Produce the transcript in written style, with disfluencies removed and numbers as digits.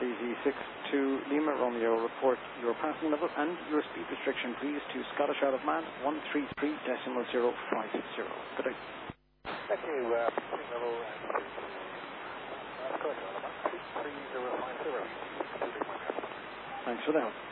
NDZ62 Lima Romeo, report your passing level and your speed restriction, please, to Scottish Isle of Man 133.050. Good day. Thank you. Passing level and Scottish Isle of Man 23050. Thanks for the help.